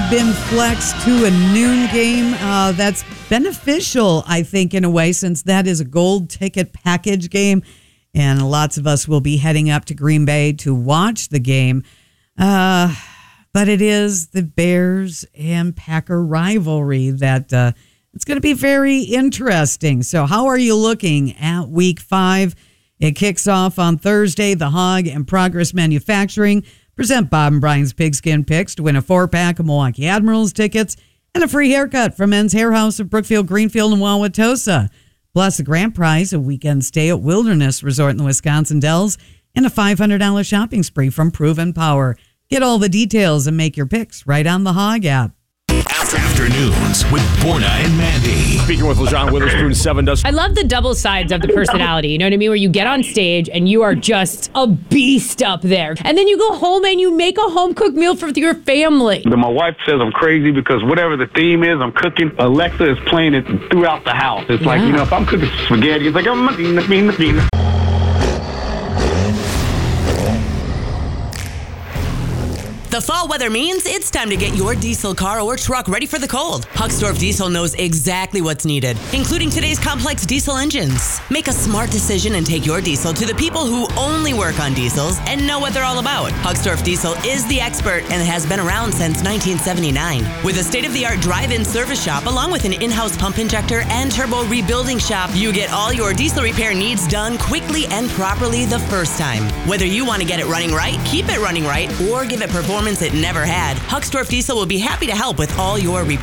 been flexed to a noon game. That's beneficial, I think, in a way, since that is a gold ticket package game. And lots of us will be heading up to Green Bay to watch the game. But it is the Bears and Packer rivalry that it's going to be very interesting. So how are you looking at Week 5? It kicks off on Thursday. The Hog and Progress Manufacturing present Bob and Brian's Pigskin Picks to win a 4-pack of Milwaukee Admirals tickets and a free haircut from Men's Hair House of Brookfield, Greenfield, and Wauwatosa. Plus, the grand prize, a weekend stay at Wilderness Resort in the Wisconsin Dells, and a $500 shopping spree from Proven Power. Get all the details and make your picks right on the Hog app. Afternoons with Borna and Mandy. Speaking with LeJon Witherspoon, 7 does. I love the double sides of the personality. You know what I mean? Where you get on stage and you are just a beast up there. And then you go home and you make a home-cooked meal for your family. My wife says I'm crazy because whatever the theme is, I'm cooking. Alexa is playing it throughout the house. It's like, if I'm cooking spaghetti, it's like, The fall weather means it's time to get your diesel car or truck ready for the cold. Hucksdorf Diesel knows exactly what's needed, including today's complex diesel engines. Make a smart decision and take your diesel to the people who only work on diesels and know what they're all about. Hucksdorf Diesel is the expert and has been around since 1979. With a state-of-the-art drive-in service shop along with an in-house pump injector and turbo rebuilding shop, you get all your diesel repair needs done quickly and properly the first time. Whether you want to get it running right, keep it running right, or give it performance it never had, Hucksdorf Diesel will be happy to help with all your repair